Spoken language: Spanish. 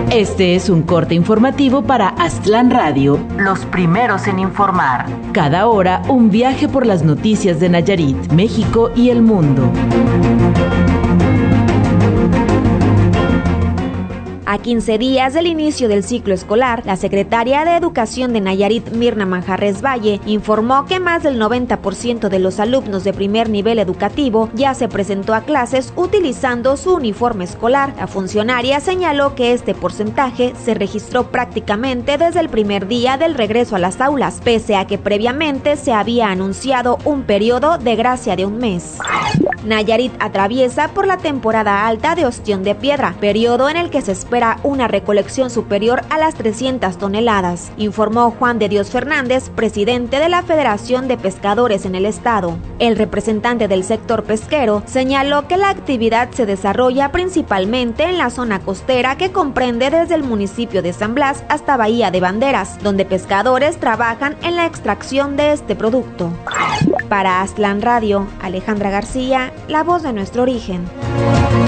Este es un corte informativo para Aztlán Radio, los primeros en informar. Cada hora, un viaje por las noticias de Nayarit, México y el mundo. A 15 días del inicio del ciclo escolar, la secretaria de Educación de Nayarit, Mirna Manjarres Valle, informó que más del 90% de los alumnos de primer nivel educativo ya se presentó a clases utilizando su uniforme escolar. La funcionaria señaló que este porcentaje se registró prácticamente desde el primer día del regreso a las aulas, pese a que previamente se había anunciado un periodo de gracia de un mes. Nayarit atraviesa por la temporada alta de ostión de piedra, periodo en el que se espera una recolección superior a las 300 toneladas, informó Juan de Dios Fernández, presidente de la Federación de Pescadores en el estado. El representante del sector pesquero señaló que la actividad se desarrolla principalmente en la zona costera que comprende desde el municipio de San Blas hasta Bahía de Banderas, donde pescadores trabajan en la extracción de este producto. Para Aztlán Radio, Alejandra García, la voz de nuestro origen.